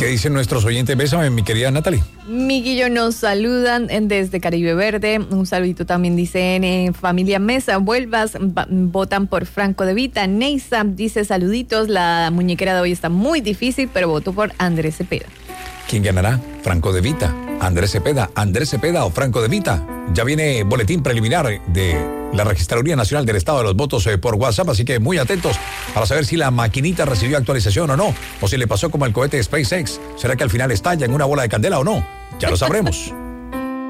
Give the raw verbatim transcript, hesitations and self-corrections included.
¿Qué dicen nuestros oyentes? Bésame, mi querida Natalie. Miguillo nos saludan desde Caribe Verde. Un saludito también dicen en Familia Mesa, vuelvas, votan por Franco De Vita. Neisa dice saluditos, la muñequera de hoy está muy difícil, pero voto por Andrés Cepeda. ¿Quién ganará? Franco De Vita, Andrés Cepeda, Andrés Cepeda o Franco De Vita. Ya viene boletín preliminar de la Registraduría Nacional del Estado de los Votos eh, por WhatsApp, así que muy atentos para saber si la maquinita recibió actualización o no, o si le pasó como el cohete SpaceX. ¿Será que al final estalla en una bola de candela o no? Ya lo sabremos.